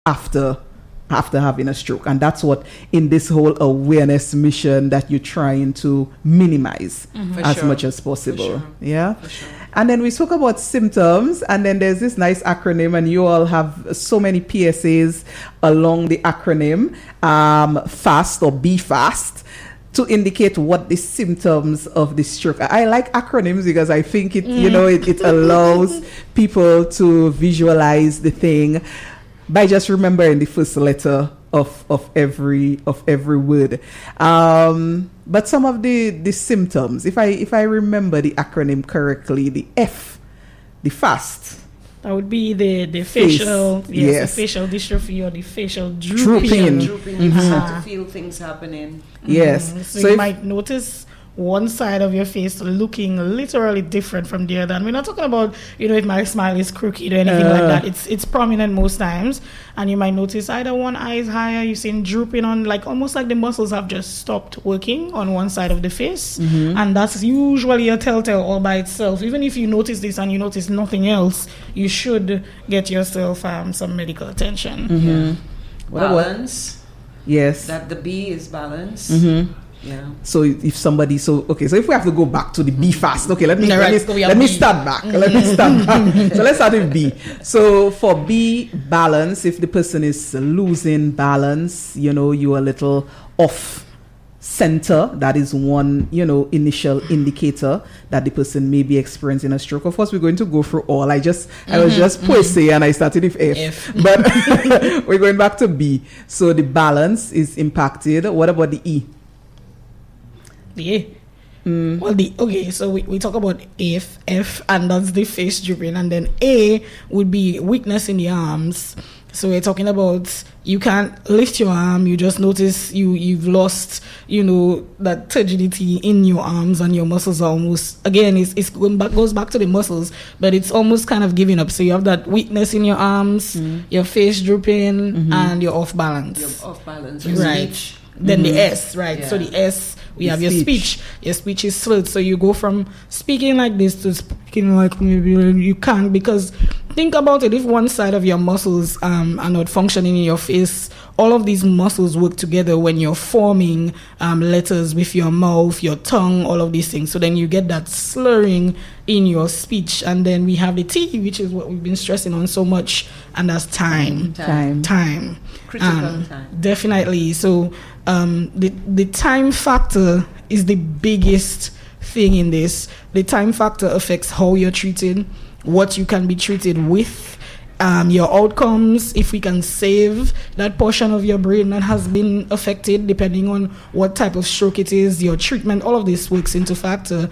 after having a stroke. And that's what in this whole awareness mission that you're trying to minimize as much as possible. Yeah. And then we spoke about symptoms, and then there's this nice acronym, and you all have so many PSAs along the acronym, FAST or Be Fast, to indicate what the symptoms of the stroke are. I like acronyms because I think it, it allows people to visualize the thing by just remembering the first letter of every word. But some of the symptoms, if I remember the acronym correctly, the F, the FAST. That would be the facial, the facial dystrophy or the facial drooping. You start to feel things happening. Yes. So you might notice one side of your face looking literally different from the other. And we're not talking about, if my smile is crooked or anything like that. It's prominent most times. And you might notice either one eye is higher, you're seeing drooping on, almost like the muscles have just stopped working on one side of the face. And that's usually a telltale all by itself. Even if you notice this and you notice nothing else, you should get yourself some medical attention. Balance. Yes. That the B is balance. Yeah. So if we have to go back to the Be Fast. Okay, let me start back. So let's start with B. So for B, balance, if the person is losing balance, you're a little off center, that is one, initial indicator that the person may be experiencing a stroke. Of course, we're going to go through all. I was just poise and I started with F. But we're going back to B. So the balance is impacted. What about the E? The A. So we talk about F, and that's the face drooping, and then A would be weakness in the arms. So we're talking about you can't lift your arm, you just notice you've lost, that turgidity in your arms, and your muscles are almost, again, it's goes back to the muscles, but it's almost kind of giving up. So you have that weakness in your arms, your face drooping, and you're off balance. You're off balance. Right. Speech. Then the S, right? Yeah. So the S, we have your speech. Your speech is slurred. So you go from speaking like this to speaking like maybe you can't, because think about it. If one side of your muscles are not functioning in your face, all of these muscles work together when you're forming letters with your mouth, your tongue, all of these things. So then you get that slurring in your speech. And then we have the T, which is what we've been stressing on so much, and that's time. Critical time. Definitely. So the time factor is the biggest thing in this. The time factor affects how you're treated, what you can be treated with, your outcomes, if we can save that portion of your brain that has been affected, depending on what type of stroke it is, your treatment, all of this works into factor.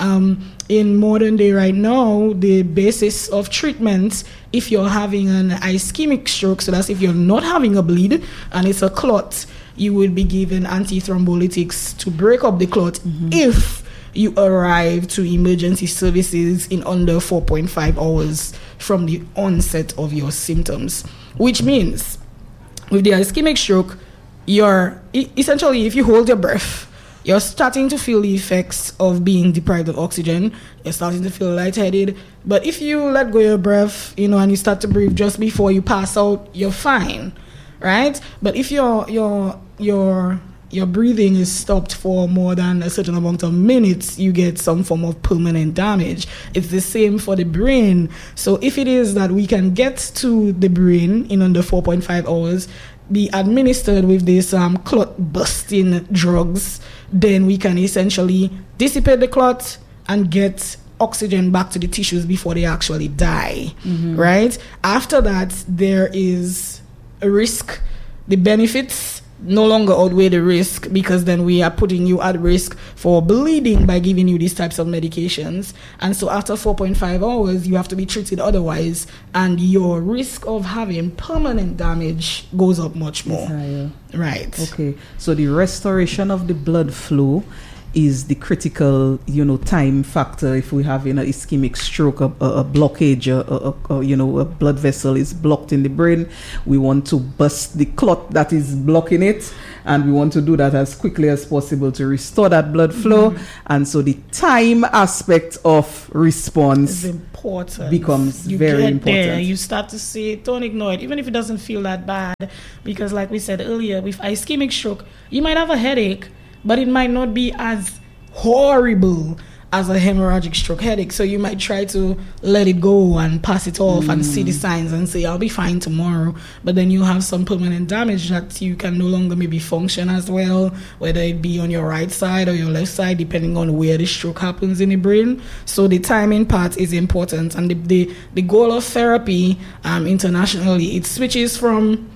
In modern day right now, the basis of treatment, if you're having an ischemic stroke, so that's if you're not having a bleed and it's a clot, you will be given antithrombolytics to break up the clot if you arrive to emergency services in under 4.5 hours from the onset of your symptoms. Which means, with the ischemic stroke, you're essentially, if you hold your breath, you're starting to feel the effects of being deprived of oxygen. You're starting to feel lightheaded. But if you let go your breath, and you start to breathe just before you pass out, you're fine, right? But if your breathing is stopped for more than a certain amount of minutes, you get some form of permanent damage. It's the same for the brain. So if it is that we can get to the brain in under 4.5 hours, be administered with this clot busting drugs, then we can essentially dissipate the clot and get oxygen back to the tissues before they actually die, right? After that, there is a risk. The benefits no longer outweigh the risk, because then we are putting you at risk for bleeding by giving you these types of medications. And so after 4.5 hours, you have to be treated otherwise, and your risk of having permanent damage goes up much more. Higher. Right. Okay. So the restoration of the blood flow is the critical, time factor. If we have an ischemic stroke, a blockage, a blood vessel is blocked in the brain, we want to burst the clot that is blocking it, and we want to do that as quickly as possible to restore that blood flow. And so the time aspect of response becomes very important. There, you start to see it, don't ignore it, even if it doesn't feel that bad, because like we said earlier, with ischemic stroke, you might have a headache, but it might not be as horrible as a hemorrhagic stroke headache. So you might try to let it go and pass it off and see the signs and say, I'll be fine tomorrow. But then you have some permanent damage that you can no longer maybe function as well, whether it be on your right side or your left side, depending on where the stroke happens in the brain. So the timing part is important. And the goal of therapy internationally, it switches from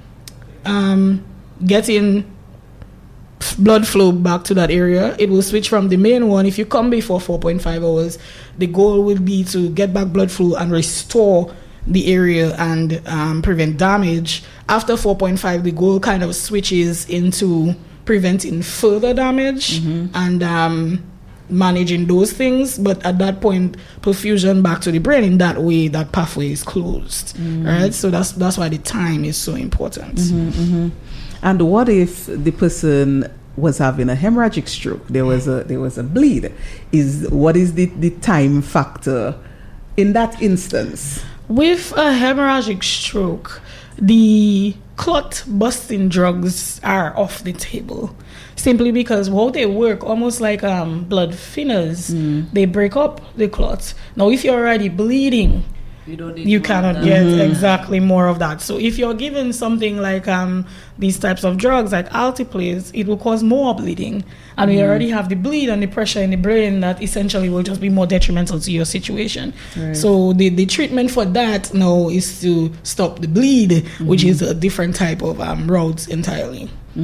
getting blood flow back to that area. It will switch from the main one. If you come before 4.5 hours, the goal will be to get back blood flow and restore the area and prevent damage. After 4.5, the goal kind of switches into preventing further damage and managing those things. But at that point, perfusion back to the brain, in that way, that pathway is closed. Right? So that's why the time is so important. And what if the person was having a hemorrhagic stroke? There was a bleed. What is the time factor in that instance? With a hemorrhagic stroke, the clot busting drugs are off the table, simply because how they work, almost like blood thinners, they break up the clot. Now, if you're already bleeding, you cannot get exactly more of that. So if you're given something like these types of drugs like Alteplase, it will cause more bleeding, and we already have the bleed and the pressure in the brain that essentially will just be more detrimental to your situation. So the treatment for that now is to stop the bleed, which is a different type of route entirely.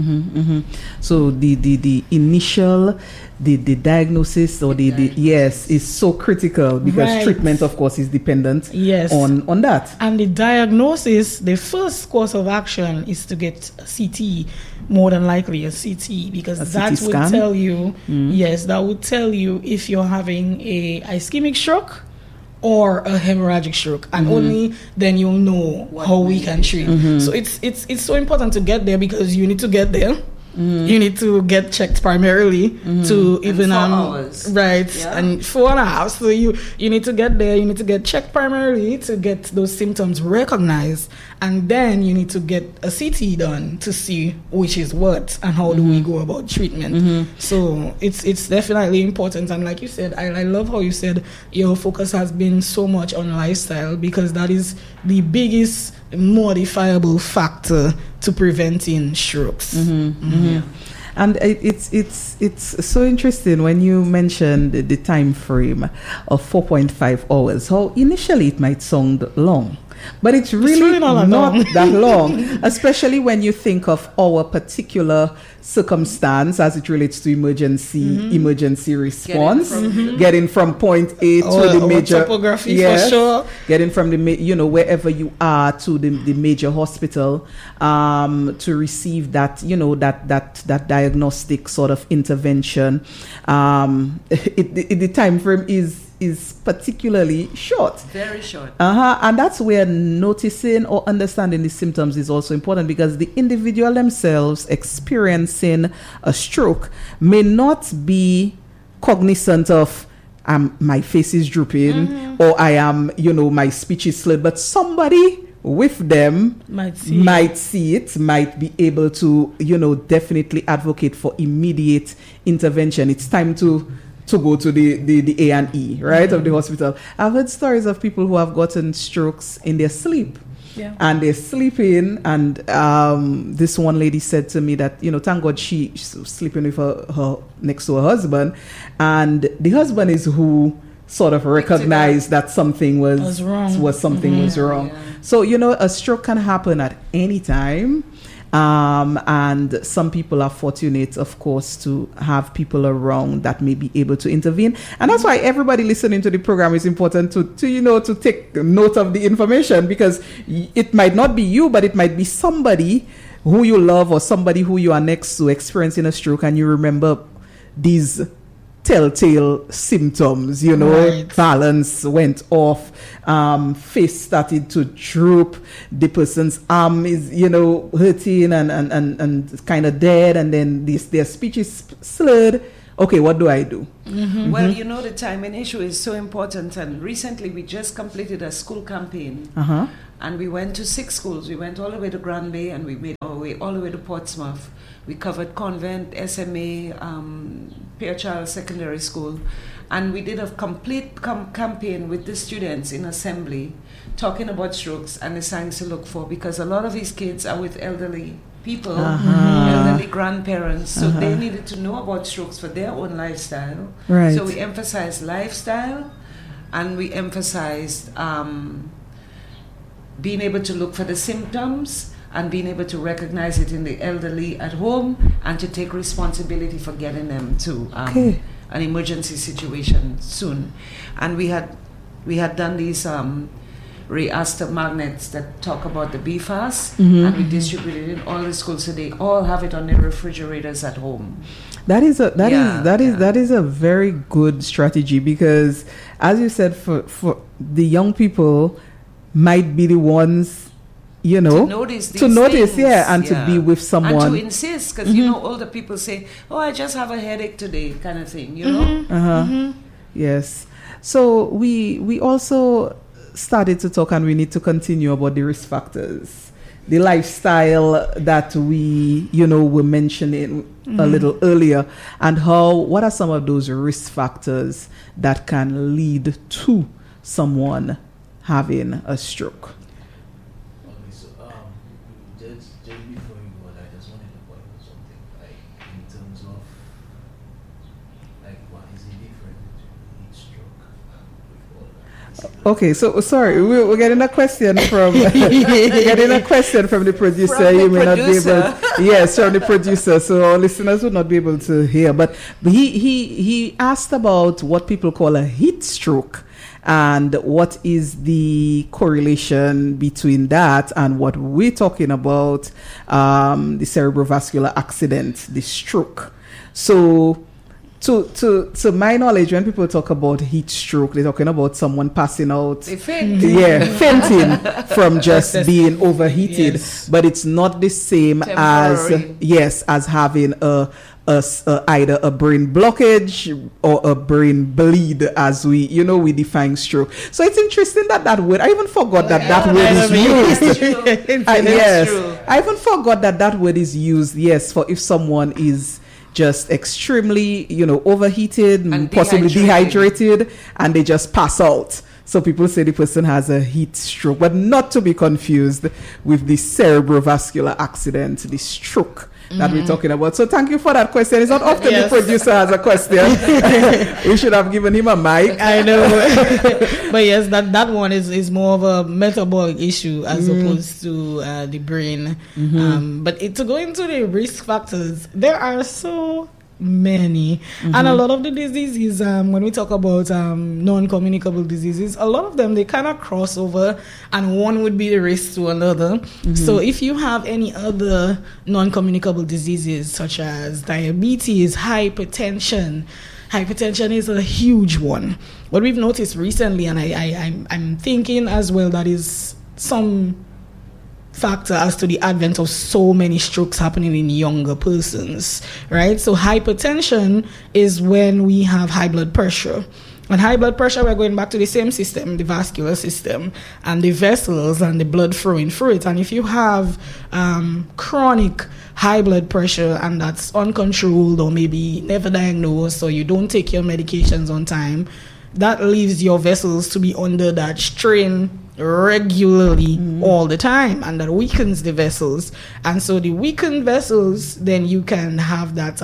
So the initial the diagnosis or the yes is so critical, because treatment of course is dependent on that. And the diagnosis, the first course of action is to get a CT, more than likely a CT, because that would tell you that would tell you if you're having a ischemic stroke or a hemorrhagic stroke, and only then you'll know how we can treat. So it's so important to get there, because you need to get there. You need to get checked primarily to even 4 hours. And 4 hours. So you need to get there. You need to get checked primarily to get those symptoms recognized, and then you need to get a CT done to see which is what and how do we go about treatment. So it's definitely important. And like you said, I love how you said your focus has been so much on lifestyle, because that is the biggest modifiable factor to preventing strokes. And it's so interesting when you mentioned the time frame of 4.5 hours. How initially it might sound long, but it's really not that long, especially when you think of our particular circumstance as it relates to emergency response, getting from point A to the major topography, for sure, getting from the wherever you are to the major hospital to receive that that diagnostic sort of intervention. The time frame is particularly short. Very short. And that's where noticing or understanding the symptoms is also important, because the individual themselves experiencing a stroke may not be cognizant of my face is drooping or I am, my speech is slurred, but somebody with them might see it, might be able to, definitely advocate for immediate intervention. It's time to go to the A&E, right, of the hospital. I've heard stories of people who have gotten strokes in their sleep. And they're sleeping, and this one lady said to me that, thank God she's sleeping with her next to her husband, and the husband is who sort of recognized that something was wrong. So, a stroke can happen at any time. And some people are fortunate, of course, to have people around that may be able to intervene. And that's why everybody listening to the program is important to take note of the information, because it might not be you, but it might be somebody who you love or somebody who you are next to experiencing a stroke, and you remember these telltale symptoms, balance went off, face started to droop, the person's arm is, hurting and kind of dead, and then their speech is slurred. Okay, what do I do? Mm-hmm. Well, the timing issue is so important, and recently we just completed a school campaign, and we went to 6 schools. We went all the way to Grand Bay, and we made our way all the way to Portsmouth. We covered Convent, SMA, Fairchild Secondary School, and we did a complete campaign with the students in assembly, talking about strokes and the signs to look for, because a lot of these kids are with elderly people, elderly grandparents, so they needed to know about strokes for their own lifestyle. Right. So we emphasized lifestyle, and we emphasized being able to look for the symptoms and being able to recognize it in the elderly at home, and to take responsibility for getting them to an emergency situation soon. And we had done these Ray Astor magnets that talk about the BFAS, and we distributed it in all the schools, so they all have it on their refrigerators at home. That is a very good strategy, because, as you said, for the young people might be the ones, to notice things, and to be with someone, and to insist, because older people say, "Oh, I just have a headache today," kind of thing, Yes. So we also started to talk, and we need to continue, about the risk factors, the lifestyle that we were mentioning a little earlier, and what are some of those risk factors that can lead to someone having a stroke. Okay, so just before you go, I just wanted to point out something, like in terms of like what is the difference between each stroke and all that? Okay, so sorry, we're getting a question from the producer. From you the may not be producer. able. Yes, from the producer. So our listeners would not be able to hear. But he asked about what people call a heat stroke, and what is the correlation between that and what we're talking about, the cerebrovascular accident, the stroke. So, to my knowledge, when people talk about heat stroke, they're talking about someone passing out, fainting from just being overheated. Yes. But it's not the same as having either a brain blockage or a brain bleed, as we define stroke. So it's interesting that word. I even forgot that word is used. I even forgot that word is used. Yes, for if someone is just extremely, overheated, and possibly dehydrated, and they just pass out. So people say the person has a heat stroke, but not to be confused with the cerebrovascular accident, the stroke that we're talking about. So thank you for that question. It's not often the producer has a question. We should have given him a mic. I know. But yes, that one is more of a metabolic issue as opposed to the brain. But to go into the risk factors, there are so many, and a lot of the diseases, when we talk about non-communicable diseases, a lot of them, they kind of cross over, and one would be the risk to another. So if you have any other non-communicable diseases such as diabetes, hypertension is a huge one. What we've noticed recently, and I'm thinking as well, that is some factor as to the advent of so many strokes happening in younger persons, right? So hypertension is when we have high blood pressure. And high blood pressure, we're going back to the same system, the vascular system, and the vessels and the blood flowing through it. And if you have chronic high blood pressure, and that's uncontrolled or maybe never diagnosed, or you don't take your medications on time, that leaves your vessels to be under that strain regularly all the time, and that weakens the vessels. And so the weakened vessels, then you can have that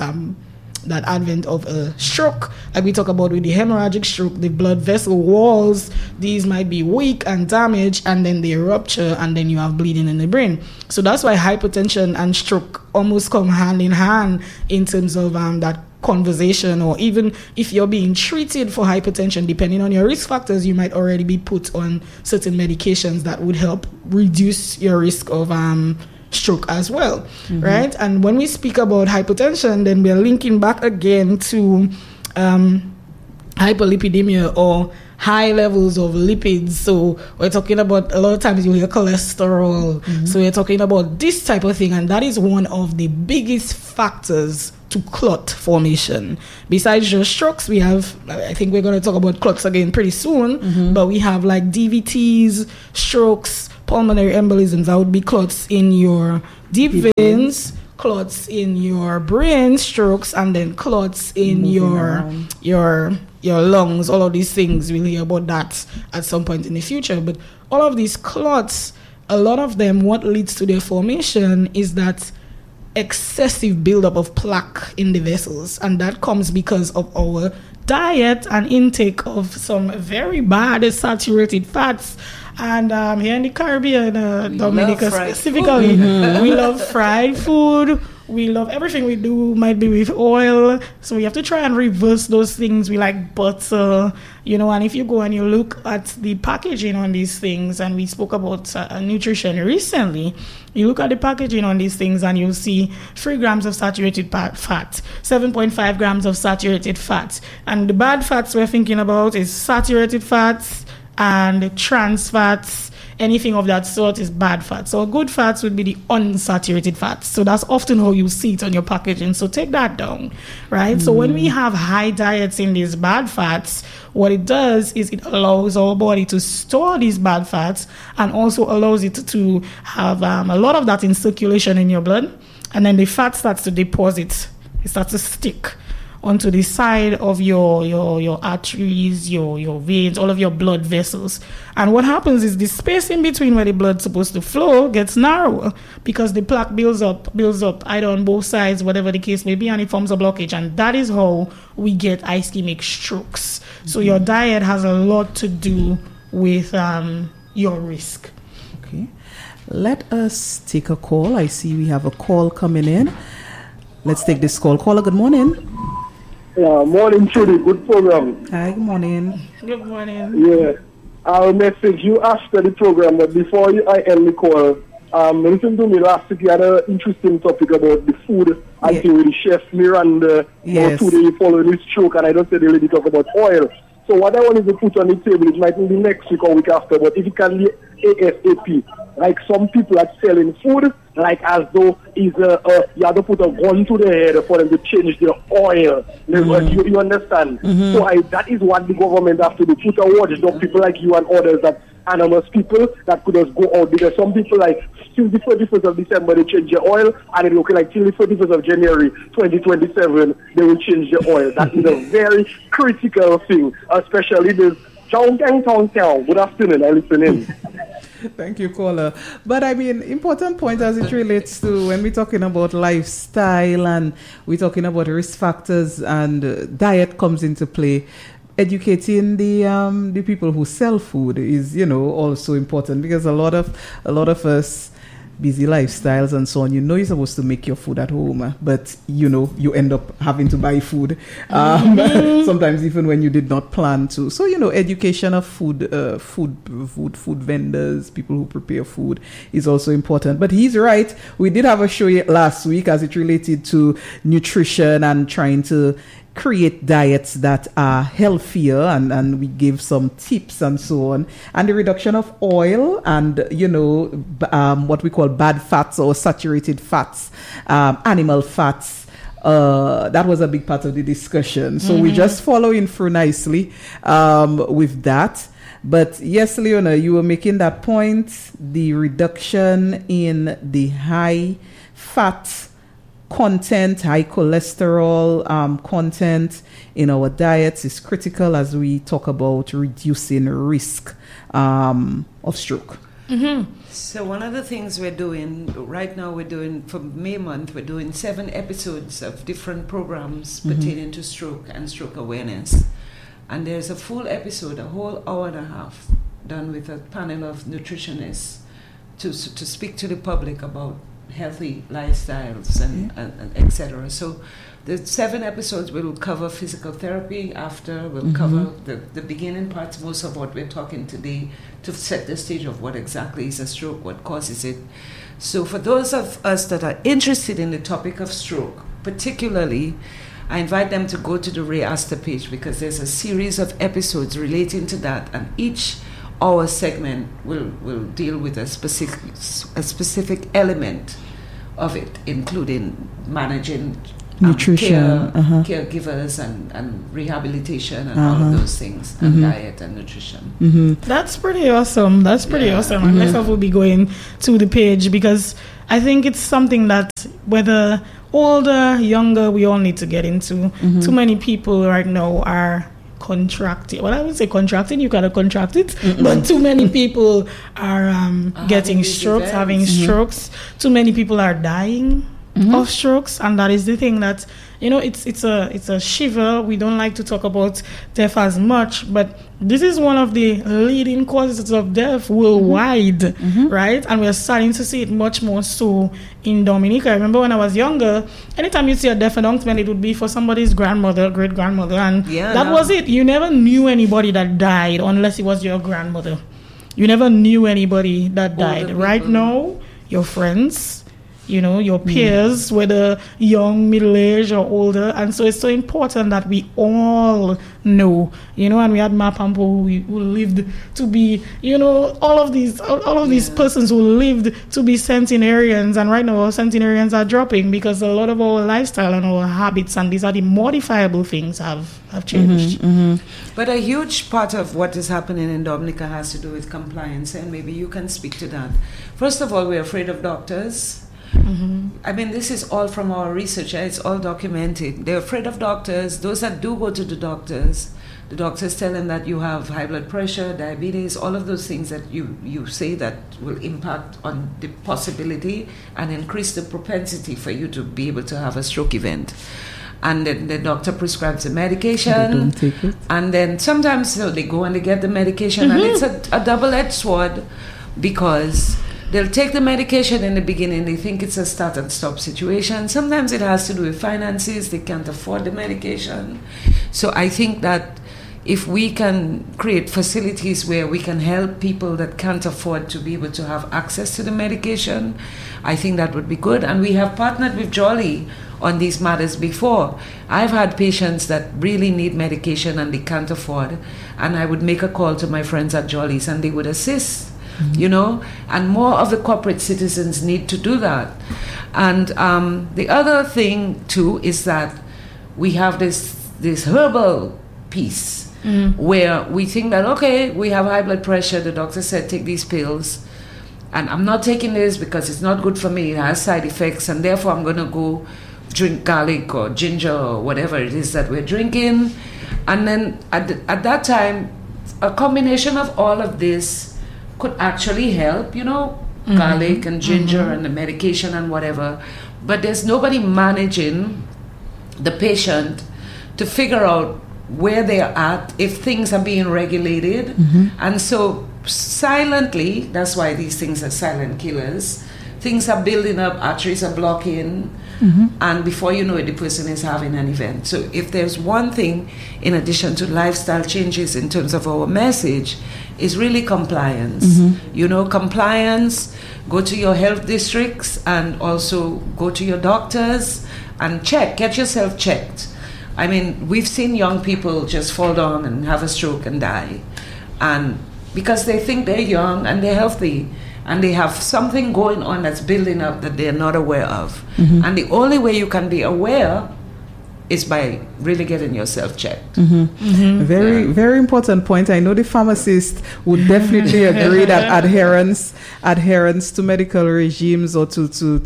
advent of a stroke. Like we talk about with the hemorrhagic stroke, the blood vessel walls, these might be weak and damaged, and then they rupture, and then you have bleeding in the brain. So that's why hypertension and stroke almost come hand in hand in terms of that conversation. Or even if you're being treated for hypertension, depending on your risk factors, you might already be put on certain medications that would help reduce your risk of stroke as well, right? And when we speak about hypertension, then we're linking back again to hyperlipidemia or high levels of lipids. So we're talking about, a lot of times you hear cholesterol. So we're talking about this type of thing, and that is one of the biggest factors to clot formation. Besides just strokes, we have, I think we're going to talk about clots again pretty soon, but we have like DVTs, strokes, pulmonary embolisms. That would be clots in your deep veins, clots in your brain, strokes, and then clots in your lungs. All of these things, we'll hear about that at some point in the future. But all of these clots, a lot of them, what leads to their formation is that excessive buildup of plaque in the vessels, and that comes because of our diet and intake of some very bad saturated fats. And here in the Caribbean, Dominica specifically, we love fried food. We love everything we do might be with oil, so we have to try and reverse those things. We like butter, and if you go and you look at the packaging on these things, and we spoke about nutrition recently, you look at the packaging on these things and you'll see 3 grams of saturated fat, 7.5 grams of saturated fat. And the bad fats we're thinking about is saturated fats and trans fats. Anything of that sort is bad fats. So good fats would be the unsaturated fats. So that's often how you see it on your packaging. So take that down, right? So when we have high diets in these bad fats, what it does is it allows our body to store these bad fats and also allows it to have a lot of that in circulation in your blood. And then the fat starts to deposit. It starts to stick onto the side of your arteries, your veins, all of your blood vessels. And what happens is the space in between where the blood's supposed to flow gets narrower because the plaque builds up either on both sides, whatever the case may be, and it forms a blockage. And that is how we get ischemic strokes. So your diet has a lot to do with your risk. Okay. Let us take a call. I see we have a call coming in. Let's take this call. Caller, good morning. Yeah, morning, Trudy. Good program. Hi, good morning. Good morning. Yeah. I'll message you after the program, but before I end the call, listen to me last week. You had an interesting topic about the food. I think with Chef Miranda, today following his stroke, and I don't say they really talk about oil. So what I wanted to put on the table, it might be next week or week after, but if it can be ASAP, like some people are selling food, like as though you have to put a gun to the head for them to change their oil. You understand? So that is what the government has to do. Put a watchdog, people like you and others, that anonymous people that could just go out, because some people like till the 31st of December they change their oil, and it looking like till the 31st of January 2027 they will change their oil. That is a very critical thing, especially this Good afternoon, I listen in. Thank you, caller. But I mean, important point as it relates to when we're talking about lifestyle and we're talking about risk factors and diet comes into play. Educating the people who sell food is, also important, because a lot of us, busy lifestyles and so on, you're supposed to make your food at home, but you end up having to buy food sometimes even when you did not plan to. So education of food vendors, people who prepare food, is also important. But he's right, we did have a show last week as it related to nutrition and trying to create diets that are healthier, and we gave some tips and so on, and the reduction of oil and what we call bad fats or saturated fats, animal fats. That was a big part of the discussion, so we're just following through nicely with that. But yes, Leona, you were making that point. The reduction in the high fat content, high cholesterol content in our diets is critical as we talk about reducing risk of stroke. So one of the things we're doing right now, for May month, we're doing 7 episodes of different programs pertaining to stroke and stroke awareness. And there's a full episode, a whole hour and a half, done with a panel of nutritionists to speak to the public about healthy lifestyles and etc. So the 7 episodes will cover physical therapy. After we'll cover the beginning parts, most of what we're talking today, to set the stage of what exactly is a stroke, what causes it. So for those of us that are interested in the topic of stroke particularly, I invite them to go to the Ray Astor page, because there's a series of episodes relating to that, and each hour segment will deal with a specific element of it, including managing nutrition, caregivers and rehabilitation and all of those things, and diet and nutrition. That's pretty awesome. And myself will be going to the page, because I think it's something that, whether older, younger, we all need to get into. Too many people right now are contracted. Well, I would say contracted. You gotta contract it, but too many people are getting strokes, having strokes. Too many people are dying of strokes, and that is the thing that, you know, it's a shiver. We don't like to talk about death as much, but this is one of the leading causes of death worldwide, right? And we're starting to see it much more so in Dominica. I remember when I was younger, anytime you see a death announcement, it would be for somebody's grandmother, great grandmother, and that was it. You never knew anybody that died unless it was your grandmother. You never knew anybody that died. Right now, your friends, you know, your peers, whether young, middle-aged, or older. And so it's so important that we all know, you know, and we had Mapampo who lived to be, you know, all of these persons who lived to be centenarians. And right now our centenarians are dropping because a lot of our lifestyle and our habits, and these are the modifiable things, have changed. But a huge part of what is happening in Dominica has to do with compliance, and maybe you can speak to that. First of all, we're afraid of doctors. I mean, this is all from our research. It's all documented. They're afraid of doctors. Those that do go to the doctors tell them that you have high blood pressure, diabetes, all of those things that you say that will impact on the possibility and increase the propensity for you to be able to have a stroke event. And then the doctor prescribes the medication, they don't take it. And then sometimes they go and they get the medication, and it's a double-edged sword, because they'll take the medication in the beginning. They think it's a start and stop situation. Sometimes it has to do with finances. They can't afford the medication. So I think that if we can create facilities where we can help people that can't afford to be able to have access to the medication, I think that would be good. And we have partnered with Jolly on these matters before. I've had patients that really need medication and they can't afford, and I would make a call to my friends at Jolly's and they would assist. You know, and more of the corporate citizens need to do that. And the other thing too is that we have this herbal piece where we think that, okay, we have high blood pressure, the doctor said take these pills, and I'm not taking this because it's not good for me, it has side effects, and therefore I'm going to go drink garlic or ginger or whatever it is that we're drinking. And then at that time, a combination of all of this could actually help, you know, garlic and ginger and the medication and whatever. But there's nobody managing the patient to figure out where they're at, if things are being regulated. And so silently, that's why these things are silent killers, things are building up, arteries are blocking, and before you know it, the person is having an event. So if there's one thing, in addition to lifestyle changes in terms of our message, is really compliance. You know, compliance, go to your health districts and also go to your doctors and get yourself checked. I mean, we've seen young people just fall down and have a stroke and die, and because they think they're young and they're healthy, and they have something going on that's building up that they're not aware of. And the only way you can be aware is by really getting yourself checked. Very important point. I know the pharmacist would definitely agree that adherence to medical regimes or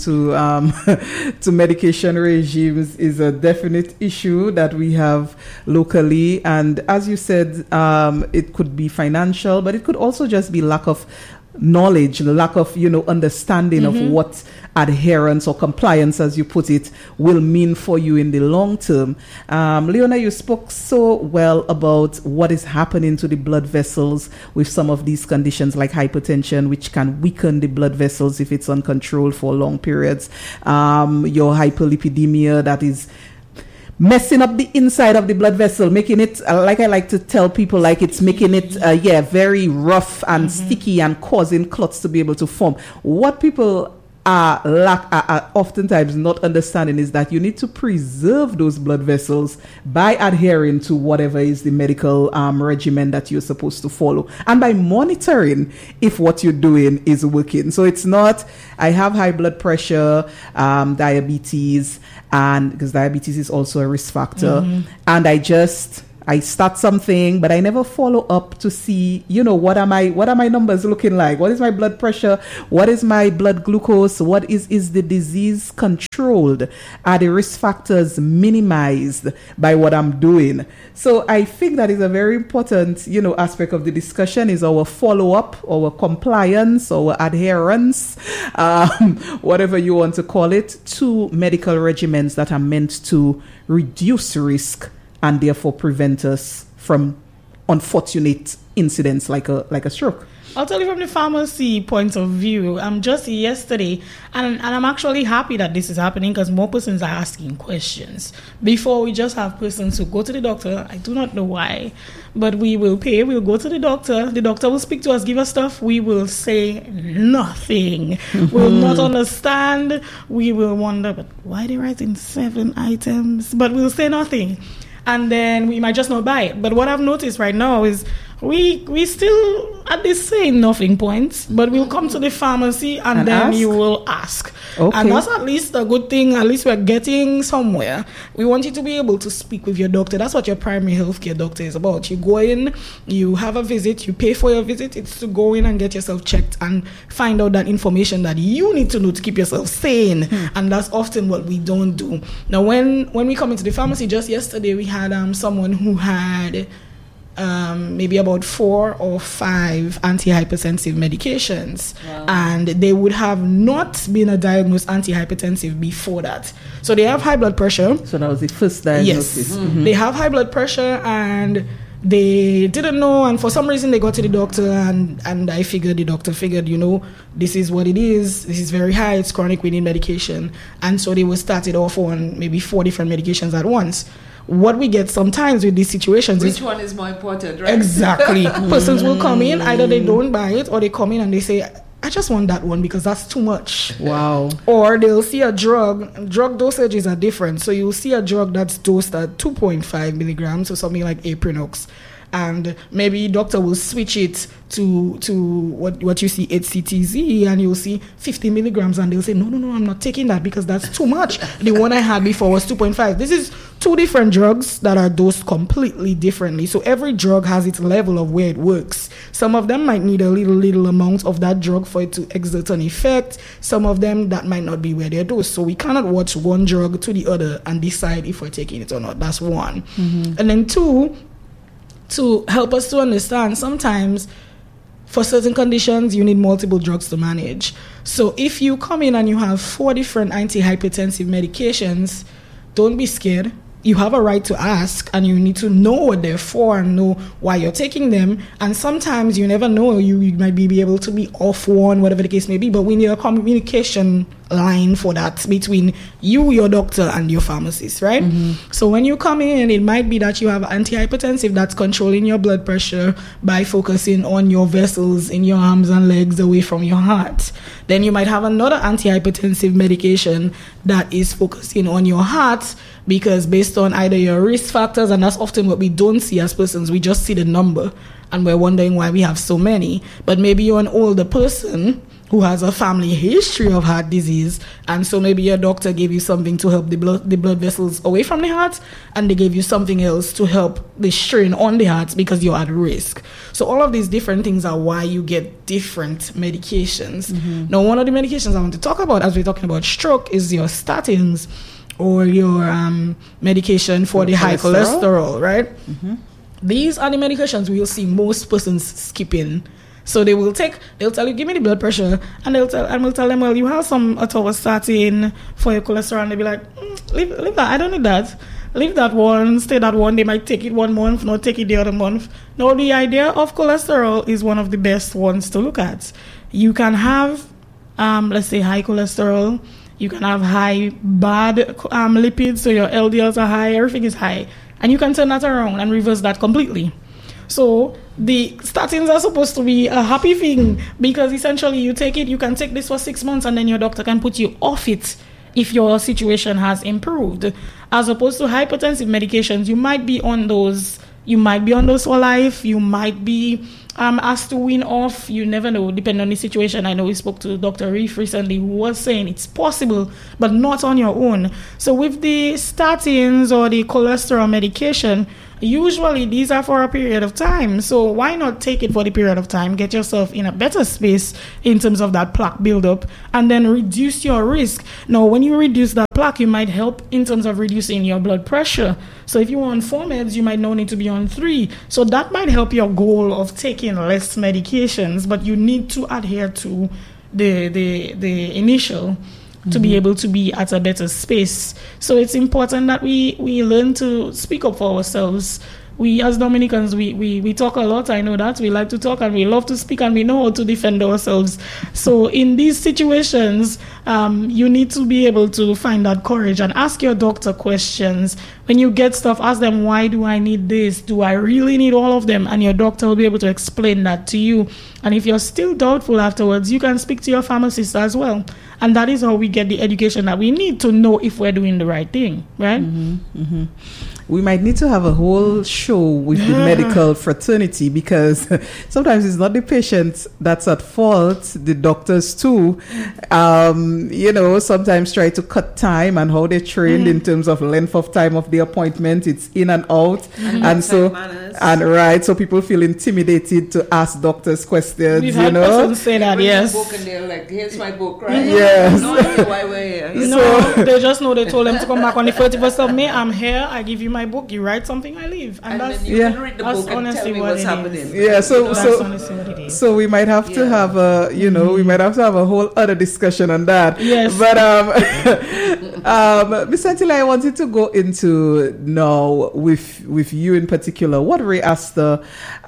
to medication regimes is a definite issue that we have locally. And as you said, it could be financial, but it could also just be lack of knowledge, lack of, you know, understanding of what adherence or compliance, as you put it, will mean for you in the long term. Leona, you spoke so well about what is happening to the blood vessels with some of these conditions like hypertension, which can weaken the blood vessels if it's uncontrolled for long periods. Your hyperlipidemia, that is messing up the inside of the blood vessel, making it, like I like to tell people, like it's making it, very rough and sticky and causing clots to be able to form. What people oftentimes not understanding is that you need to preserve those blood vessels by adhering to whatever is the medical regimen that you're supposed to follow, and by monitoring if what you're doing is working. So it's not, I have high blood pressure, diabetes, and because diabetes is also a risk factor, and I start something, but I never follow up to see, what are my numbers looking like? What is my blood pressure? What is my blood glucose? What is the disease controlled? Are the risk factors minimized by what I'm doing? So I think that is a very important, aspect of the discussion is our follow-up, our compliance, our adherence, whatever you want to call it, to medical regimens that are meant to reduce risk and therefore prevent us from unfortunate incidents like a stroke. I'll tell you from the pharmacy point of view, just yesterday, and I'm actually happy that this is happening because more persons are asking questions. Before, we just have persons who go to the doctor. I do not know why, but we will pay. We'll go to the doctor. The doctor will speak to us, give us stuff. We will say nothing. We'll not understand. We will wonder, but why are they writing 7 items? But we'll say nothing. And then we might just not buy it. But what I've noticed right now is we still at the same nothing point, but we'll come to the pharmacy and then ask? You will ask. Okay. And that's at least a good thing. At least we're getting somewhere. We want you to be able to speak with your doctor. That's what your primary healthcare doctor is about. You go in, you have a visit, you pay for your visit. It's to go in and get yourself checked and find out that information that you need to know to keep yourself sane. And that's often what we don't do. Now, when we come into the pharmacy, just yesterday we had someone who had maybe about 4 or 5 antihypertensive medications. Wow. And they would have not been a diagnosed antihypertensive before that. So they have high blood pressure. So that was the first diagnosis. Yes. They have high blood pressure and they didn't know, and for some reason they got to the doctor and the doctor figured, this is what it is. This is very high. It's chronic. We need medication. And so they were started off on maybe 4 different medications at once. What we get sometimes with these situations is... Which one is more important, right? Exactly. Persons will come in, either they don't buy it or they come in and they say, I just want that one because that's too much. Wow. Or they'll see a drug. Drug dosages are different. So you'll see a drug that's dosed at 2.5 milligrams, or something like Aprinox. And maybe doctor will switch it to what you see HCTZ, and you'll see 50 milligrams, and they'll say, no, I'm not taking that because that's too much. The one I had before was 2.5. This is 2 different drugs that are dosed completely differently. So every drug has its level of where it works. Some of them might need a little amount of that drug for it to exert an effect. Some of them, that might not be where they're dosed. So we cannot watch one drug to the other and decide if we're taking it or not. That's one. And then 2, to help us to understand, sometimes for certain conditions, you need multiple drugs to manage. So if you come in and you have 4 different antihypertensive medications, don't be scared. You have a right to ask, and you need to know what they're for and know why you're taking them. And sometimes you never know, you might be able to be off one, whatever the case may be, but we need a communication line for that between you, your doctor, and your pharmacist, right? So when you come in, it might be that you have antihypertensive that's controlling your blood pressure by focusing on your vessels in your arms and legs away from your heart. Then you might have another antihypertensive medication that is focusing on your heart, because based on either your risk factors, and that's often what we don't see as persons, we just see the number and we're wondering why we have so many. But maybe you're an older person who has a family history of heart disease, and so maybe your doctor gave you something to help the blood vessels away from the heart, and they gave you something else to help the strain on the heart because you're at risk. So all of these different things are why you get different medications. Now, one of the medications I want to talk about as we're talking about stroke is your statins, or your medication for the high cholesterol, right? These are the medications we will see most persons skipping. So they'll tell you, give me the blood pressure, and we'll tell them, well, you have some atorvastatin for your cholesterol, and they'll be like, leave that, I don't need that. Leave that one, stay that one. They might take it one month, not take it the other month. Now, the idea of cholesterol is one of the best ones to look at. You can have, let's say, high cholesterol. You can have high bad lipids, so your LDLs are high, everything is high. And you can turn that around and reverse that completely. So the statins are supposed to be a happy thing, because essentially you take it, you can take this for 6 months, and then your doctor can put you off it if your situation has improved. As opposed to hypertensive medications, you might be on those for life, you might be asked to wean off, you never know, depending on the situation. I know we spoke to Dr. Reef recently, who was saying it's possible, but not on your own. So with the statins or the cholesterol medication, usually these are for a period of time. So why not take it for the period of time, get yourself in a better space in terms of that plaque buildup, and then reduce your risk. Now, when you reduce that plaque, you might help in terms of reducing your blood pressure. So if you're on 4 meds, you might now need to be on 3. So that might help your goal of taking less medications, but you need to adhere to the initial to be able to be at a better space. So it's important that we learn to speak up for ourselves. We as Dominicans, we talk a lot. I know that. We like to talk and we love to speak, and we know how to defend ourselves. So in these situations, you need to be able to find that courage and ask your doctor questions. When you get stuff, ask them, why do I need this? Do I really need all of them? And your doctor will be able to explain that to you. And if you're still doubtful afterwards, you can speak to your pharmacist as well. And that is how we get the education that we need to know if we're doing the right thing, right? We might need to have a whole show with the medical fraternity, because sometimes it's not the patient that's at fault, the doctors too. Sometimes try to cut time and how they're trained in terms of length of time of the appointment. It's in and out. And so people feel intimidated to ask doctors questions. We've had persons say that, yes. Book and they're like, here's my book, right? Yes. No idea why we're here. No, they just know they told them to come back on the 31st of May. I'm here. I give you my book. You write something, I leave. And that's, then you can read the book and tell me what's happening. Yeah, so we might have to have we might have to have a whole other discussion on that. Yes. But Ms. Santilla, I wanted to go into now with you in particular, what Ray Astor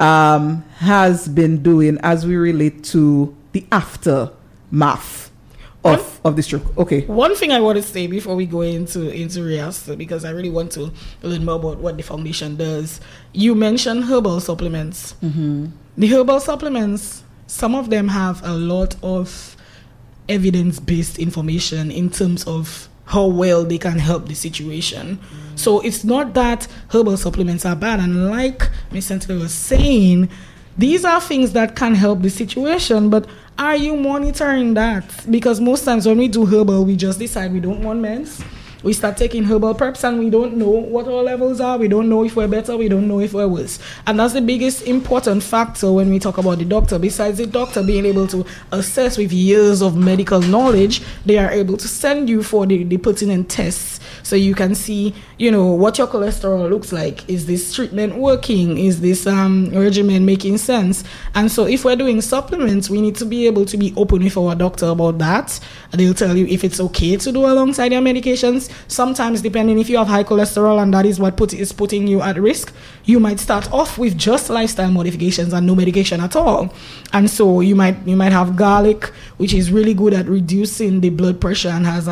has been doing as we relate to the aftermath of the stroke. Okay. One thing I want to say before we go into Ray Astor, because I really want to learn more about what the foundation does. You mentioned herbal supplements. The herbal supplements, some of them have a lot of evidence-based information in terms of how well they can help the situation. So it's not that herbal supplements are bad. And like Ms. Santilla was saying, these are things that can help the situation, but are you monitoring that? Because most times when we do herbal, we just decide we don't want meds. We start taking herbal preps and we don't know what our levels are. We don't know if we're better. We don't know if we're worse. And that's the biggest important factor when we talk about the doctor. Besides the doctor being able to assess with years of medical knowledge, they are able to send you for the pertinent tests so you can see, what your cholesterol looks like. Is this treatment working? Is this regimen making sense? And so if we're doing supplements, we need to be able to be open with our doctor about that. They'll tell you if it's okay to do alongside your medications. Sometimes, depending if you have high cholesterol and that is what is putting you at risk, you might start off with just lifestyle modifications and no medication at all. And so you might have garlic, which is really good at reducing the blood pressure and has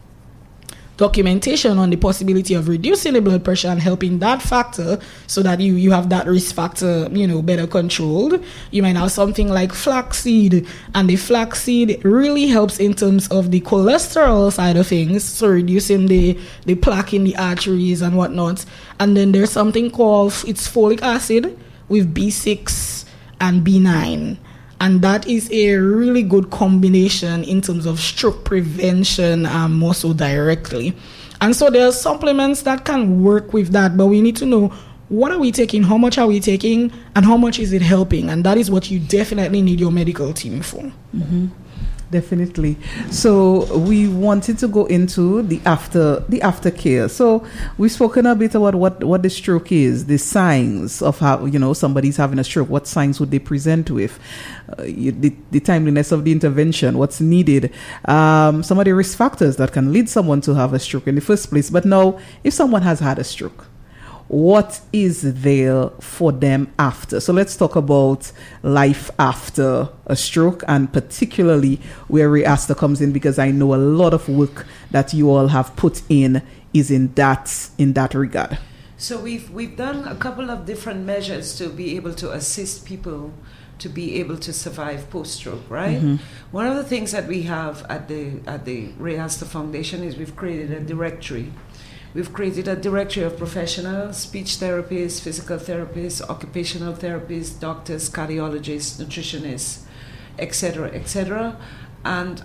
documentation on the possibility of reducing the blood pressure and helping that factor so that you have that risk factor, better controlled. You might have something like flaxseed, and the flaxseed really helps in terms of the cholesterol side of things, so reducing the plaque in the arteries and whatnot. And then there's something called, it's folic acid with B6 and B9. And that is a really good combination in terms of stroke prevention, more so directly. And so there are supplements that can work with that, but we need to know, what are we taking, how much are we taking, and how much is it helping? And that is what you definitely need your medical team for. Definitely. So we wanted to go into the aftercare. So we've spoken a bit about what the stroke is, the signs of how somebody's having a stroke. What signs would they present with? The timeliness of the intervention, what's needed, some of the risk factors that can lead someone to have a stroke in the first place. But now, if someone has had a stroke, what is there for them after? So let's talk about life after a stroke, and particularly where Ray Astor comes in, because I know a lot of work that you all have put in is in that regard. So we've done a couple of different measures to be able to assist people to be able to survive post-stroke, right? One of the things that we have at the Ray Astor Foundation is we've created a directory. We've created a directory of professionals, speech therapists, physical therapists, occupational therapists, doctors, cardiologists, nutritionists, etc., etc. And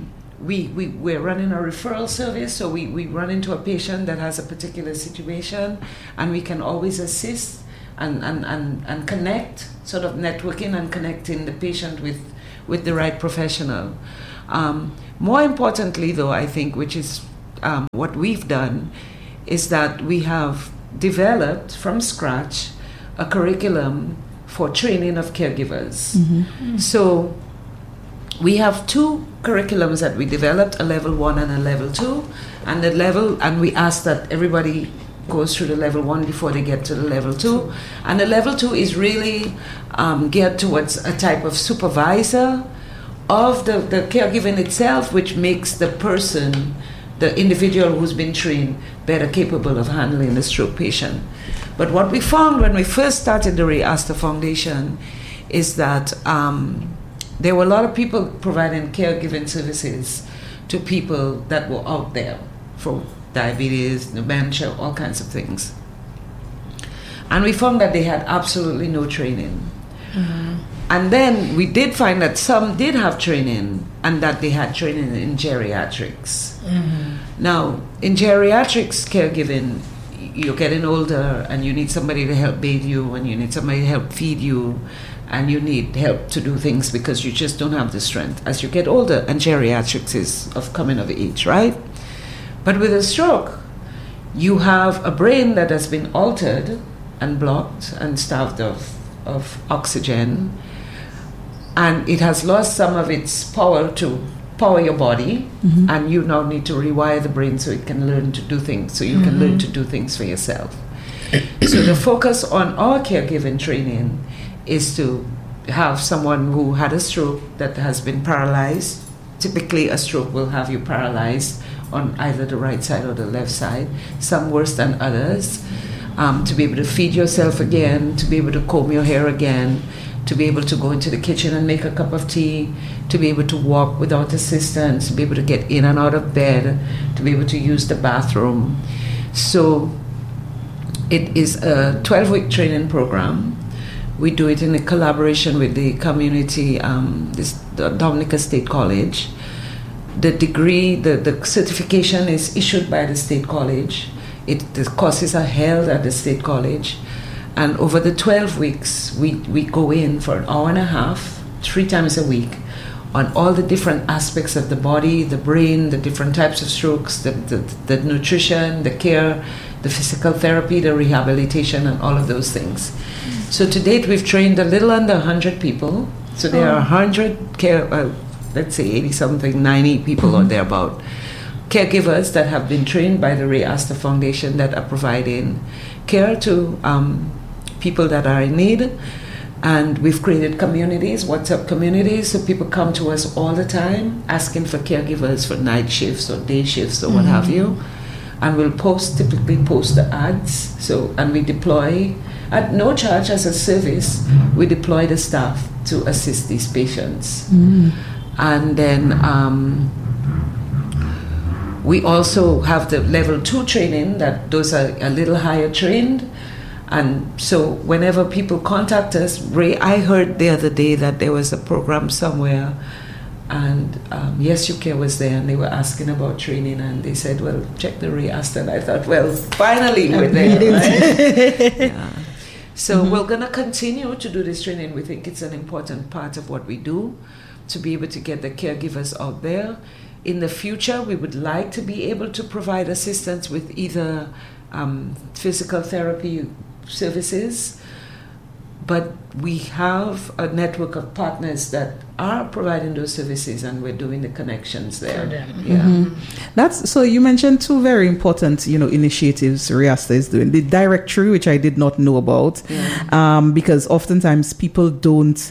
we're running a referral service, so we run into a patient that has a particular situation, and we can always assist and connect, sort of networking and connecting the patient with the right professional. More importantly, though, I think, which is what we've done, is that we have developed from scratch a curriculum for training of caregivers. So we have 2 curriculums that we developed, a level 1 and a level 2, and we ask that everybody goes through the level 1 before they get to the level 2. And the level 2 is really geared towards a type of supervisor of the caregiving itself, which makes the person, the individual who's been trained, better capable of handling the stroke patient. But what we found when we first started the Ray Astor Foundation is that there were a lot of people providing caregiving services to people that were out there for diabetes, dementia, all kinds of things. And we found that they had absolutely no training. And then we did find that some did have training, and that they had training in geriatrics. Now, in geriatrics caregiving, you're getting older and you need somebody to help bathe you, and you need somebody to help feed you, and you need help to do things because you just don't have the strength as you get older, and geriatrics is of coming of age, right? But with a stroke, you have a brain that has been altered and blocked and starved of oxygen, and it has lost some of its power to power your body, and you now need to rewire the brain so it can learn to do things, so you can learn to do things for yourself. So the focus on our caregiving training is to have someone who had a stroke that has been paralyzed. Typically a stroke will have you paralyzed on either the right side or the left side, some worse than others, to be able to feed yourself again, to be able to comb your hair again, to be able to go into the kitchen and make a cup of tea, to be able to walk without assistance, to be able to get in and out of bed, to be able to use the bathroom. So it is a 12-week training program. We do it in a collaboration with the community, the Dominica State College. The degree, the certification is issued by the State College. The courses are held at the State College. And over the 12 weeks, we go in for an hour and a half, 3 times a week, on all the different aspects of the body, the brain, the different types of strokes, the nutrition, the care, the physical therapy, the rehabilitation, and all of those things. So to date, we've trained a little under 100 people. So there are 100 let's say 80-something, 90 people or thereabout, caregivers that have been trained by the Ray Astor Foundation that are providing care to people that are in need. And we've created communities, WhatsApp communities, so people come to us all the time asking for caregivers for night shifts or day shifts or what have you. And we'll typically post the ads. And we deploy, at no charge as a service, we deploy the staff to assist these patients. And then we also have the level 2 training, that those are a little higher trained. And so whenever people contact us, Ray, I heard the other day that there was a program somewhere, and Yes You Care was there, and they were asking about training, and they said, well, check the Ray Astor. And I thought, well, finally we're there, right? Yeah. So we're going to continue to do this training. We think it's an important part of what we do, to be able to get the caregivers out there. In the future, we would like to be able to provide assistance with either physical therapy services, but we have a network of partners that are providing those services, and we're doing the connections there. That's so. You mentioned 2 very important, initiatives Ray Astor is doing. The directory, which I did not know about, because oftentimes people don't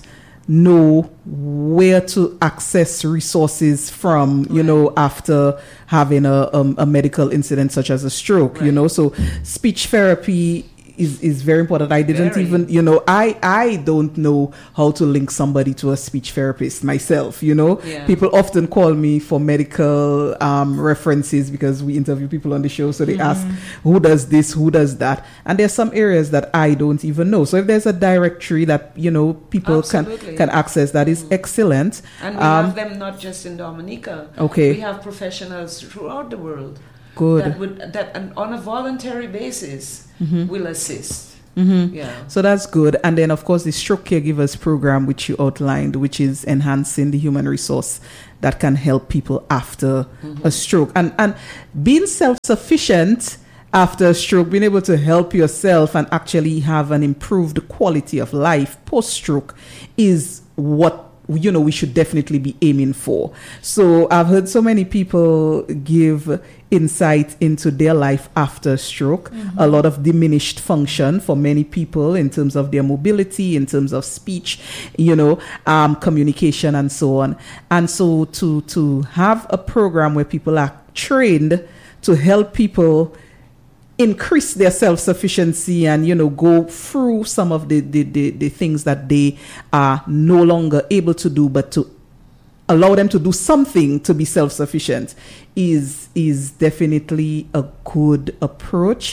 know where to access resources from, you know, after having a medical incident such as a stroke, you know. So speech therapy is very important. I didn't even, you know, I don't know how to link somebody to a speech therapist myself, you know. People often call me for medical references because we interview people on the show. So they ask, who does this, who does that? And there's some areas that I don't even know. So if there's a directory that, you know, people can access, that is excellent. And we have them not just in Dominica. Okay. We have professionals throughout the world. Good. That on a voluntary basis will assist. Yeah. So that's good. And then, of course, the Stroke Caregivers program, which you outlined, which is enhancing the human resource that can help people after a stroke. And being self-sufficient after a stroke, being able to help yourself and actually have an improved quality of life post-stroke is what, you know, we should definitely be aiming for. So I've heard so many people give insight into their life after stroke, a lot of diminished function for many people in terms of their mobility, in terms of speech, you know, communication and so on. And so to have a program where people are trained to help people increase their self-sufficiency and, you know, go through some of the things that they are no longer able to do, but to allow them to do something to be self-sufficient is definitely a good approach.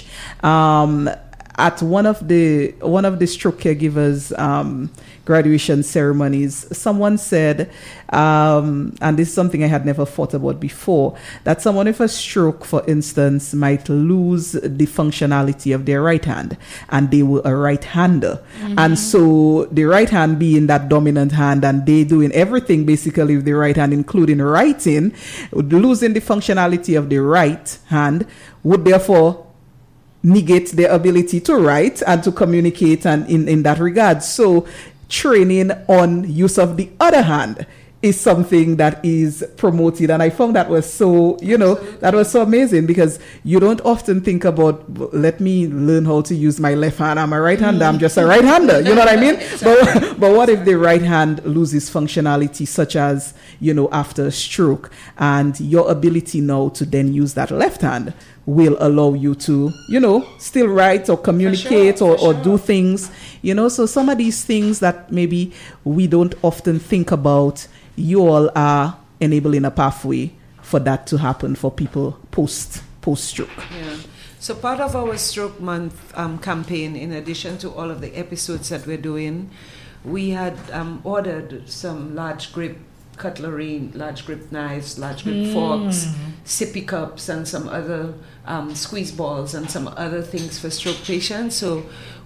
At one of the stroke caregivers graduation ceremonies, someone said, and this is something I had never thought about before, that someone with a stroke, for instance, might lose the functionality of their right hand, and they were a right-hander. And so the right hand being that dominant hand, and they doing everything basically with the right hand, including writing, losing the functionality of the right hand would therefore negate their ability to write and to communicate, and in that regard. So training on use of the other hand is something that is promoted, and I found that was so, you know, that was so amazing, because you don't often think about, let me learn how to use my left hand, I'm a right-hander, I'm just a right-hander, you know what I mean? But what if the right hand loses functionality, such as, you know, after a stroke, and your ability now to then use that left hand will allow you to, you know, still write or communicate or do things, you know. So some of these things that maybe we don't often think about, you all are enabling a pathway for that to happen for people post-stroke. Yeah. So part of our Stroke Month campaign, in addition to all of the episodes that we're doing, we had ordered some large grip cutlery, large grip knives, large grip forks, sippy cups, and some other squeeze balls and some other things for stroke patients. So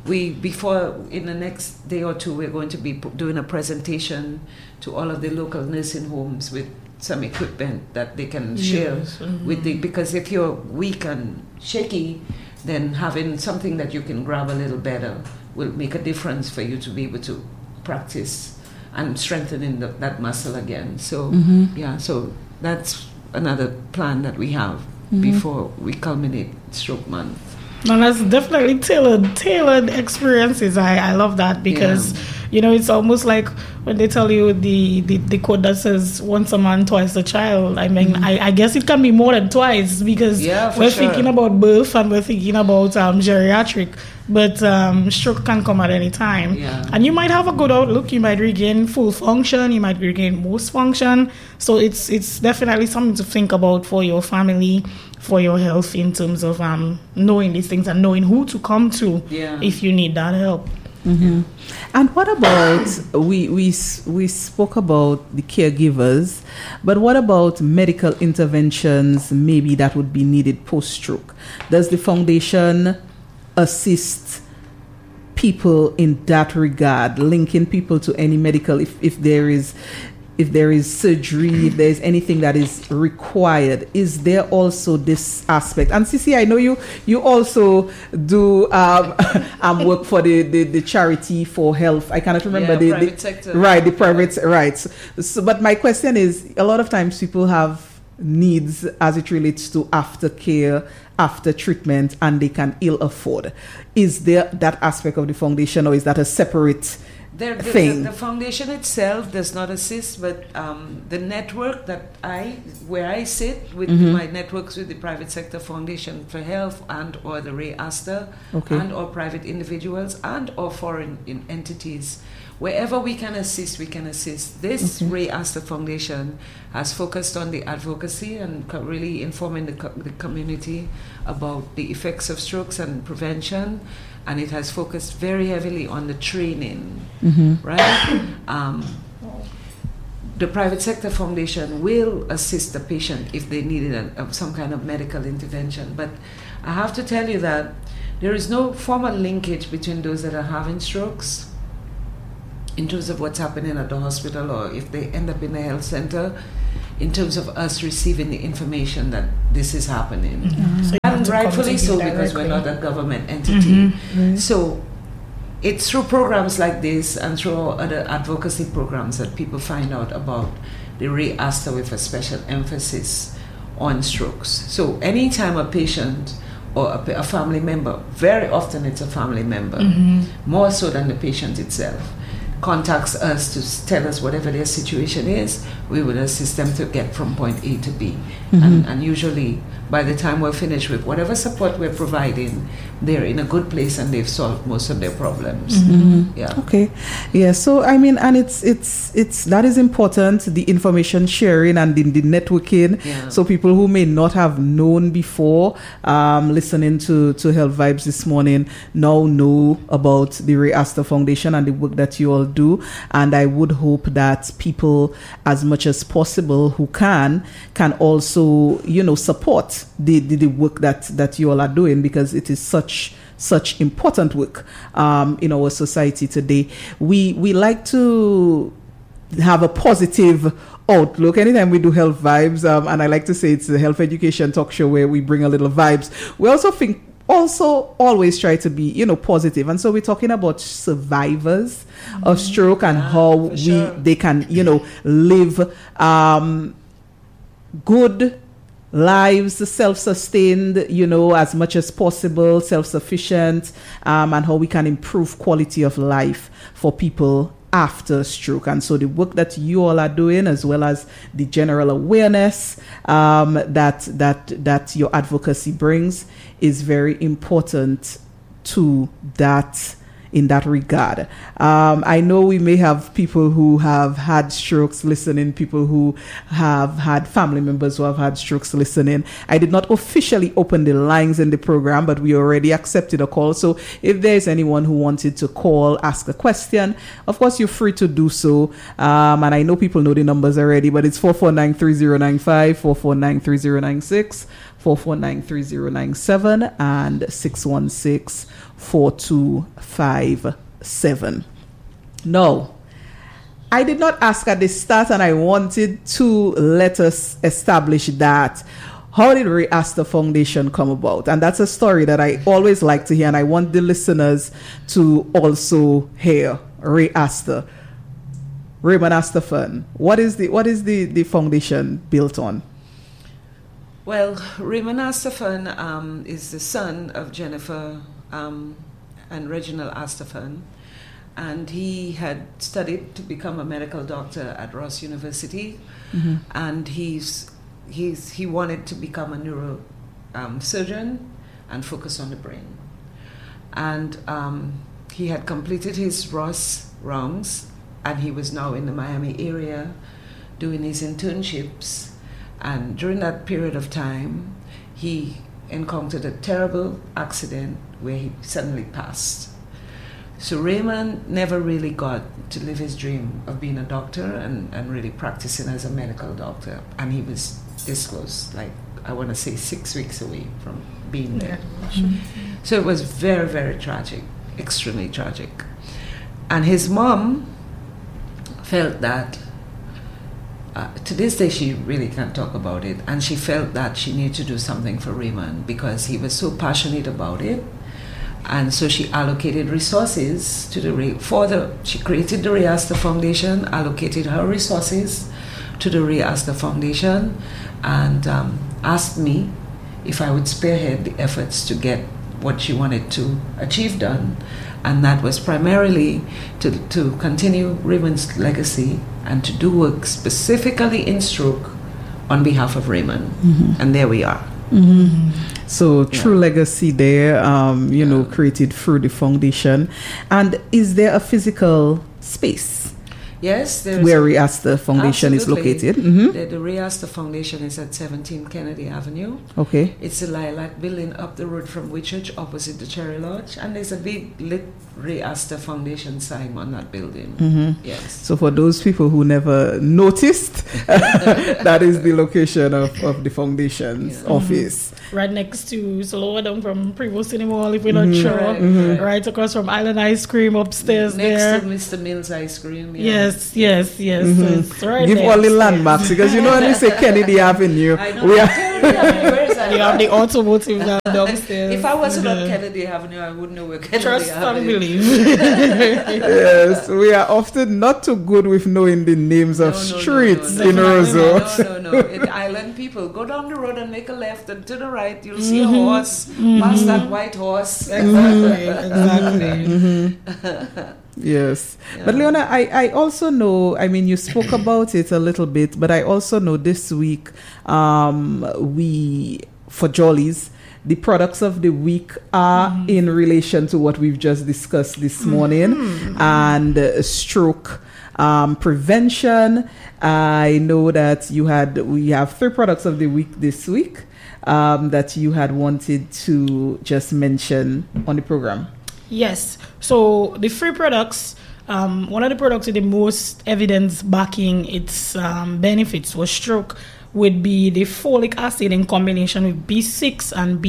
in the next day or two, we're going to be doing a presentation to all of the local nursing homes with some equipment that they can share with because if you're weak and shaky, then having something that you can grab a little better will make a difference for you to be able to practice and strengthening that muscle again. So so that's another plan that we have before we culminate Stroke Month. No, that's definitely tailored experiences. I love that, because you know, it's almost like when they tell you the quote that says once a man, twice a child. I mean, I guess it can be more than twice, because we're thinking about birth and we're thinking about geriatric, but stroke can come at any time. And you might have a good outlook, you might regain full function, you might regain most function. So it's definitely something to think about for your family, for your health, in terms of knowing these things and knowing who to come to if you need that help. And what about, we spoke about the caregivers, but what about medical interventions maybe that would be needed post-stroke? Does the foundation assist people in that regard, linking people to any medical, if there is surgery, if there's anything that is required? Is there also this aspect? And Sissy, I know you also do work for the charity for health. I cannot remember the private sector. Right, the private, right. So, but my question is, a lot of times people have needs as it relates to aftercare, after treatment, and they can ill afford. Is there that aspect of the foundation, or is that a separate thing. The foundation itself does not assist, but the network where I sit with my networks with the Private Sector Foundation for Health and or the Ray Astor and or private individuals and or foreign entities. Wherever we can assist, we can assist. This Ray Astor Foundation has focused on the advocacy and really informing the community about the effects of strokes and prevention, and it has focused very heavily on the training, right? The Private Sector Foundation will assist the patient if they needed some kind of medical intervention, but I have to tell you that there is no formal linkage between those that are having strokes in terms of what's happening at the hospital or if they end up in the health center, in terms of us receiving the information that this is happening. So and rightfully so, because we're not a government entity. So it's through programs like this and through other advocacy programs that people find out about the Ray Astor with a special emphasis on strokes. So anytime a patient or a family member, very often it's a family member, more so than the patient itself, contacts us to tell us whatever their situation is, we would assist them to get from point A to B. And usually, by the time we're finished with whatever support we're providing, they're in a good place and they've solved most of their problems. Yeah. Okay. Yeah. So I mean, and it's that is important. The information sharing and the networking. Yeah. So people who may not have known before, listening to Health Vibes this morning, now know about the Ray Astor Foundation and the work that you all do. And I would hope that people, as much as possible, who can also, support the work that you all are doing, because it is such important work in our society today. We like to have a positive outlook anytime we do Health Vibes, and I like to say it's a health education talk show where we bring a little vibes. We also always try to be positive, and so we're talking about survivors of stroke and how they can live good lives, self-sustained, as much as possible, self-sufficient, and how we can improve quality of life for people after stroke. And so the work that you all are doing, as well as the general awareness that your advocacy brings, is very important to that. In that regard, I know we may have people who have had strokes listening, people who have had family members who have had strokes listening. I did not officially open the lines in the program, but we already accepted a call. So if there's anyone who wanted to call, ask a question, of course, you're free to do so. And I know people know the numbers already, but it's 449-3095, 449-3096, 449-3097, and 616-4257. No, I did not ask at the start, and I wanted to let us establish that. How did Ray Astor Foundation come about? And that's a story that I always like to hear, and I want the listeners to also hear. Ray Astor, Raymond Astor Fund. What is the foundation built on? Well, Raymond Astor Fund is the son of Jennifer and Reginald Astor Fund, and he had studied to become a medical doctor at Ross University, and he wanted to become a neuro surgeon and focus on the brain. And he had completed his Ross rounds, and he was now in the Miami area doing his internships. And during that period of time, he encountered a terrible accident where he suddenly passed. So Raymond never really got to live his dream of being a doctor and really practicing as a medical doctor. And he was this close, like I want to say 6 weeks away from being there. So it was very, very tragic, extremely tragic. And his mom felt that to this day, she really can't talk about it, and she felt that she needed to do something for Raymond because he was so passionate about it, and so she allocated resources to she created the Ray Astor Foundation, allocated her resources to the Ray Astor Foundation, and asked me if I would spearhead the efforts to get what she wanted to achieve done. And that was primarily to continue Raymond's legacy and to do work specifically in stroke on behalf of Raymond. And there we are. So true legacy there, created through the foundation. And is there a physical space? Yes, there's where Reaster Foundation is located. The Reaster Foundation is at 17 Kennedy Avenue. Okay. It's a lilac building up the road from Whitchurch, opposite the Cherry Lodge, and there's a big lit Reaster Foundation sign on that building. Yes. So for those people who never noticed, that is the location of the foundation's office. Right next to, so lower down from Prevost Cinema Hall, if we're not sure. Right across from Island Ice Cream upstairs next to Mr. Mills Ice Cream. Yes. So it's right Give there. all the landmarks, because when we say Kennedy Avenue, we are. You have the automotive downstairs. If I wasn't on Kennedy Avenue, I wouldn't know where Kennedy Trust Avenue. and believe. Yes, we are often not too good with knowing the names of streets in Roseau. No. In Island, people go down the road and make a left, and to the right you'll see a horse. Past that white horse. Exactly. Yes. Yeah. But Leona, I also know, you spoke about it a little bit, but I also know this week for Jollies, the products of the week are in relation to what we've just discussed this morning, and stroke prevention. I know that we have 3 products of the week this week that you had wanted to just mention on the program. Yes. So the 3 products, one of the products with the most evidence backing its benefits for stroke would be the folic acid in combination with B6 and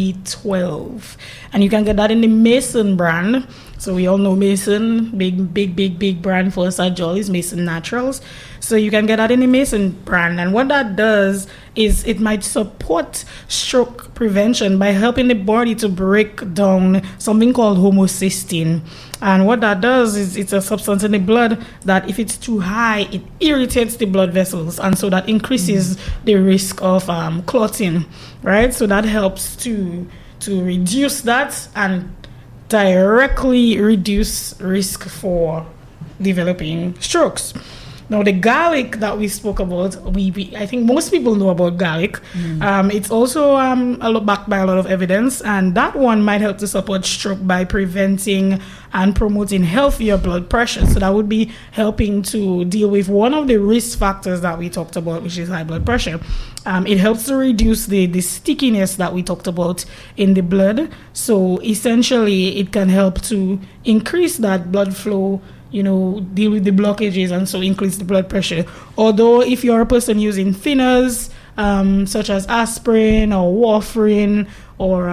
B12. And you can get that in the Mason brand. So we all know Mason, big brand for us at Jollies, Mason Naturals. So you can get that in the Mason brand. And what that does is it might support stroke prevention by helping the body to break down something called homocysteine. And what that does is it's a substance in the blood that if it's too high, it irritates the blood vessels. And so that increases the risk of clotting, right? So that helps to reduce that and directly reduce risk for developing strokes. Now, the garlic that we spoke about, I think most people know about garlic. It's also backed by a lot of evidence, and that one might help to support stroke by preventing and promoting healthier blood pressure. So that would be helping to deal with one of the risk factors that we talked about, which is high blood pressure. It helps to reduce the stickiness that we talked about in the blood. So essentially, it can help to increase that blood flow, deal with the blockages and so increase the blood pressure. Although if you're a person using thinners, such as aspirin or warfarin or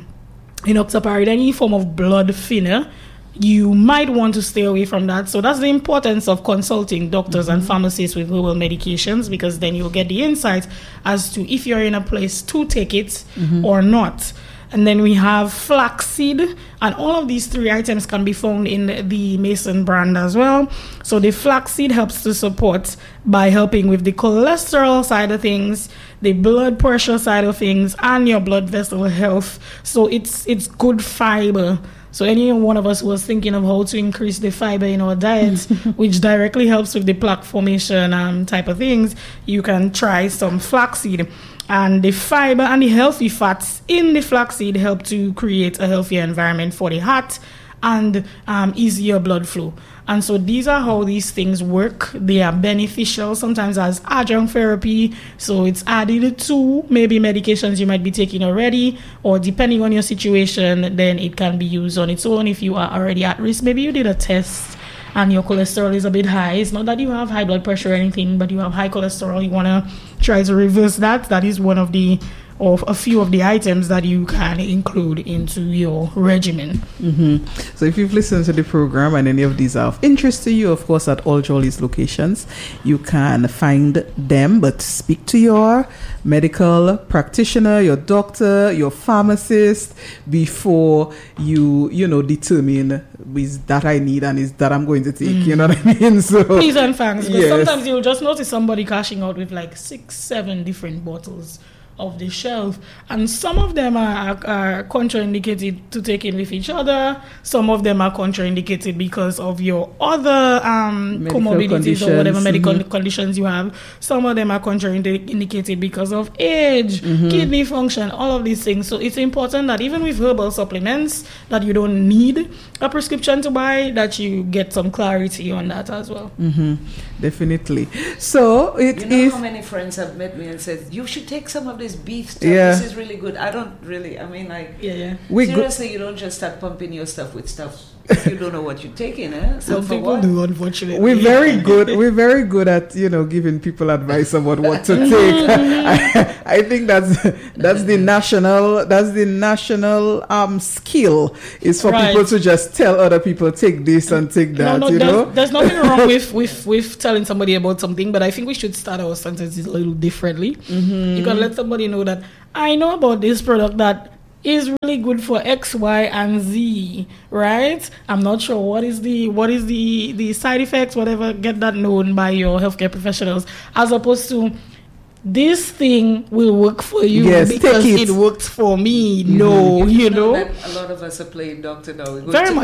enoxaparin, any form of blood thinner, you might want to stay away from that. So that's the importance of consulting doctors and pharmacists with herbal medications, because then you'll get the insight as to if you're in a place to take it or not. And then we have flaxseed, and all of these 3 items can be found in the Mason brand as well. So the flaxseed helps to support by helping with the cholesterol side of things, the blood pressure side of things, and your blood vessel health. So it's good fiber. So any one of us who was thinking of how to increase the fiber in our diet, which directly helps with the plaque formation type of things, you can try some flaxseed. And the fiber and the healthy fats in the flaxseed help to create a healthier environment for the heart and easier blood flow. And so these are how these things work. They are beneficial sometimes as adjunct therapy. So it's added to maybe medications you might be taking already, or depending on your situation, then it can be used on its own if you are already at risk. Maybe you did a test and your cholesterol is a bit high. It's not that you have high blood pressure or anything, but you have high cholesterol. You want to try to reverse that. That is one of a few of the items that you can include into your regimen. So if you've listened to the program and any of these are of interest to you, of course, at all Jollies locations, you can find them, but speak to your medical practitioner, your doctor, your pharmacist before you determine, is that I need and is that I'm going to take, you know what I mean? So please and thanks, because sometimes you'll just notice somebody cashing out with like 6-7 different bottles of the shelf, and some of them are contraindicated to take in with each other. Some of them are contraindicated because of your other comorbidities or whatever medical conditions you have. Some of them are contraindicated because of age, kidney function, all of these things. So it's important that even with herbal supplements that you don't need a prescription to buy, that you get some clarity on that as well. Definitely. So how many friends have met me and said, you should take some of this beef stuff. This is really good. I don't really, seriously, you don't just start pumping your stuff with stuff if you don't know what you're taking. Some people do, unfortunately. We're very good at giving people advice about what to take. I think that's the national skill is for people to just tell other people, take this and take that. There's nothing wrong with telling somebody about something, but I think we should start our sentences a little differently. You can let somebody know that I know about this product that is really good for X, Y, and Z, right? I'm not sure what is the side effects, whatever. Get that known by your healthcare professionals, as opposed to this thing will work for you because it worked for me. No, a lot of us are playing doctor now. Very much.